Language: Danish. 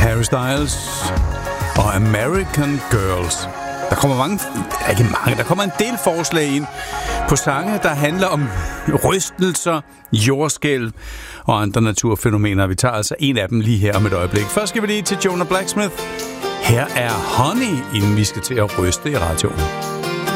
Harry Styles og American Girls. Der kommer en del forslag ind på sange, der handler om rystelser, jordskælv og andre naturfænomener. Vi tager altså en af dem lige her om et øjeblik. Først skal vi lige til Jonah Blacksmith. Her er Honey, inden vi skal til at ryste i radioen.